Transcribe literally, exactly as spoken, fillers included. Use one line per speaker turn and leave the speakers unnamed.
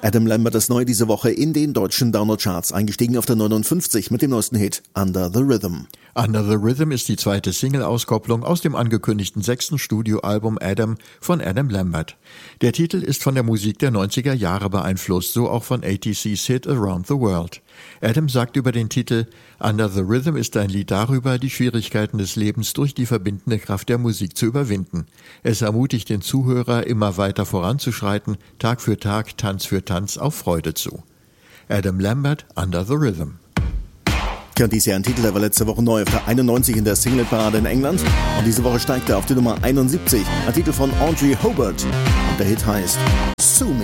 Adam Lambert ist neu diese Woche in den deutschen Download-Charts, eingestiegen auf der neunundfünfzig mit dem neuesten Hit Under the Rhythm.
Under the Rhythm ist die zweite Single-Auskopplung aus dem angekündigten sechsten Studioalbum Adam von Adam Lambert. Der Titel ist von der Musik der neunziger Jahre beeinflusst, so auch von A T C's Hit Around the World. Adam sagt über den Titel: Under the Rhythm ist ein Lied darüber, die Schwierigkeiten des Lebens durch die verbindende Kraft der Musik zu überwinden. Es ermutigt den Zuhörer, immer weiter voranzuschreiten, Tag für Tag, Tanz für Tanz auf Freude zu. Adam Lambert, Under the Rhythm.
Ja, und dies Jahr ein Titel, der war letzte Woche neu auf der einundneunzig in der Single-Parade in England. Und diese Woche steigt er auf die Nummer einundsiebzig. Ein Titel von Audrey Hobart. Und der Hit heißt Sue Me.